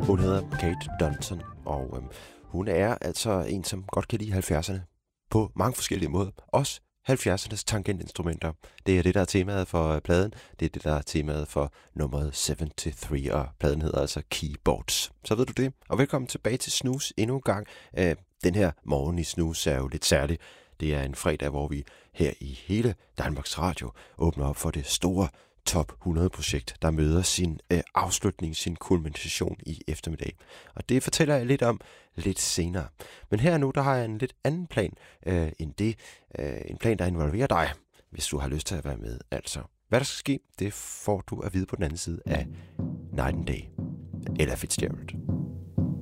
Hun hedder Kate Dunton, og hun er altså en, som godt kan lide 70'erne på mange forskellige måder. Også 70'ernes tangentinstrumenter. Det er det, der er temaet for pladen. Det er det, der er temaet for nummeret 73, og pladen hedder altså Keyboards. Så ved du det. Og velkommen tilbage til Snooze endnu en gang. Den her morgen i Snooze er jo lidt særlig. Det er en fredag, hvor vi her i hele Danmarks Radio åbner op for det store Top 100-projekt, der møder sin afslutning, sin kulmination i eftermiddag. Og det fortæller jeg lidt om lidt senere. Men her nu, der har jeg en lidt anden plan end det. En plan, der involverer dig, hvis du har lyst til at være med. Altså, hvad der skal ske, det får du at vide på den anden side af Night and Day. Ella Fitzgerald.